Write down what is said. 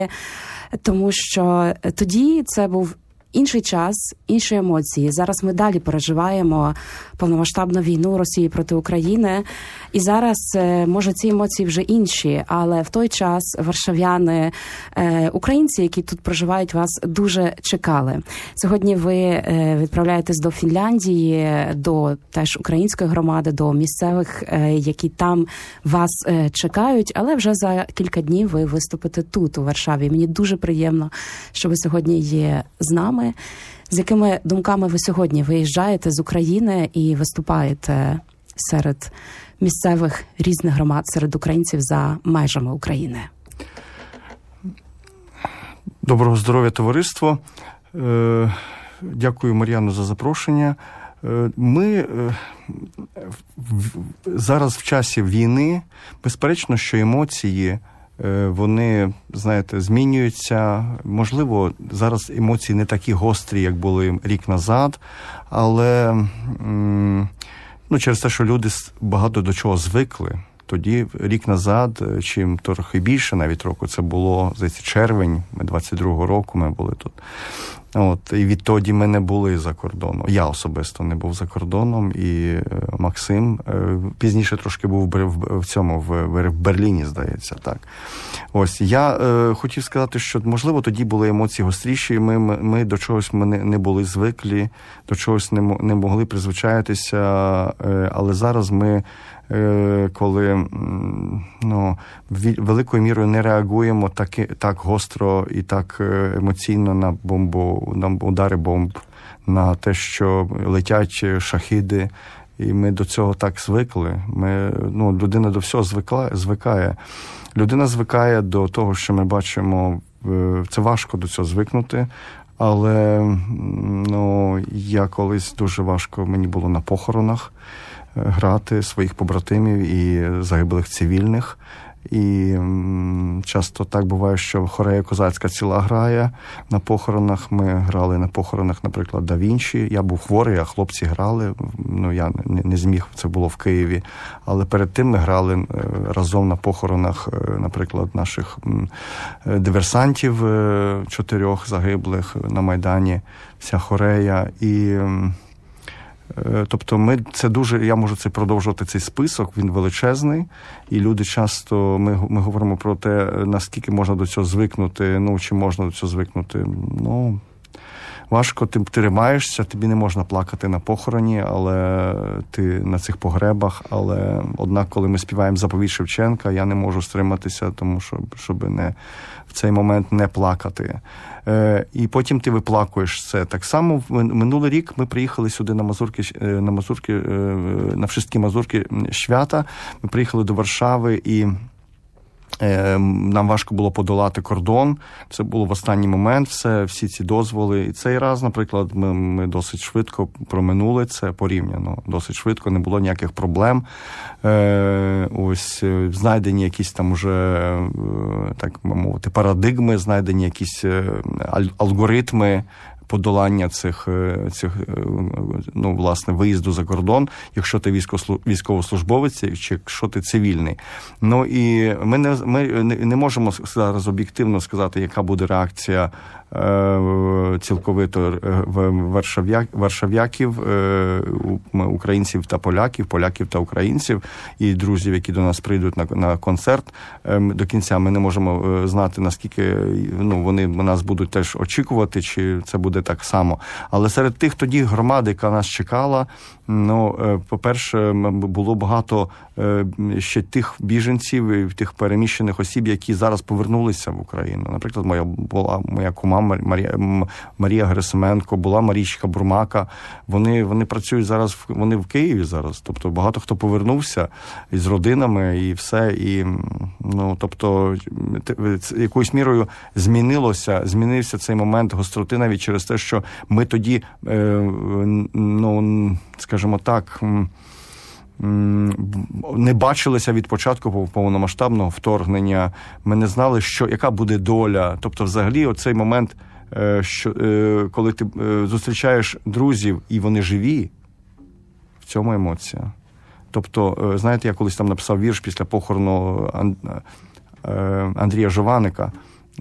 Тому що тоді це був інший час, інші емоції. Зараз ми далі переживаємо повномасштабну війну Росії проти України. І зараз, може, ці емоції вже інші, але в той час варшавяни, українці, які тут проживають, вас дуже чекали. Сьогодні ви відправляєтесь до Фінляндії, до теж української громади, до місцевих, які там вас чекають, але вже за кілька днів ви виступите тут, у Варшаві. Мені дуже приємно, що ви сьогодні є з нами. З якими думками ви сьогодні виїжджаєте з України і виступаєте серед місцевих різних громад, серед українців за межами України? Доброго здоров'я, товариство. Дякую, Мар'яно, за запрошення. Ми зараз в часі війни, безперечно, що емоції вони, знаєте, змінюються. Можливо, зараз емоції не такі гострі, як були рік назад, але через те, що люди багато до чого звикли. Тоді, рік назад, чим трохи більше навіть року, це було, здається, червень 22-го року ми були тут. І відтоді ми не були за кордоном. Я особисто не був за кордоном, і Максим пізніше трошки був в Берліні, здається, так. Я хотів сказати, що, можливо, тоді були емоції гостріші, ми до чогось не були звиклі, до чогось не могли призвичаїтися, але зараз ми, коли великою мірою не реагуємо так гостро і так емоційно на удари бомб, на те, що летять шахіди, і ми до цього так звикли. Людина до всього звикає. Людина звикає до того, що ми бачимо. Це важко до цього звикнути, але я колись дуже важко мені було на похоронах грати своїх побратимів і загиблих цивільних. І часто так буває, що хорея козацька ціла грає на похоронах. Ми грали на похоронах, наприклад, Да Вінчі. Я був хворий, а хлопці грали. Я не зміг, це було в Києві. Але перед тим ми грали разом на похоронах, наприклад, наших диверсантів 4 загиблих на Майдані, вся хорея. І тобто я можу це продовжувати, цей список, він величезний, і люди часто, ми говоримо про те, наскільки можна до цього звикнути, чи можна до цього звикнути, важко, ти тримаєшся, тобі не можна плакати на похороні, але ти на цих погребах, але однак, коли ми співаємо заповідь Шевченка, я не можу стриматися, тому щоб в цей момент не плакати. І потім ти виплакуєш це. Так само минулий рік ми приїхали сюди на wszystkie Мазурки свята. Ми приїхали до Варшави, і нам важко було подолати кордон. Це було в останній момент, всі ці дозволи. І цей раз, наприклад, ми досить швидко проминули це порівняно. Досить швидко, не було ніяких проблем. Знайдені якісь там уже, так мовити, парадигми, знайдені якісь алгоритми подолання цих власне, виїзду за кордон, якщо ти військовослужбовець, чи якщо ти цивільний. І ми не можемо зараз об'єктивно сказати, яка буде реакція цілковито варшав'яків, українців та поляків та українців і друзів, які до нас прийдуть на концерт. До кінця ми не можемо знати, наскільки вони нас будуть теж очікувати, чи це буде так само. Але серед тих тоді громади, яка нас чекала, по-перше, було багато ще тих біженців і тих переміщених осіб, які зараз повернулися в Україну. Наприклад, моя кума Марія Герасименко, була Марічка Бурмака. Вони працюють зараз, вони в Києві зараз. Тобто багато хто повернувся із родинами і все. І, тобто, якоюсь мірою змінився цей момент гостроти навіть через те, що ми тоді, скажімо так, не бачилися від початку повномасштабного вторгнення. Ми не знали, яка буде доля. Тобто, взагалі, оцей момент, коли ти зустрічаєш друзів, і вони живі, в цьому емоція. Тобто, знаєте, я колись там написав вірш після похорону Андрія Жованика.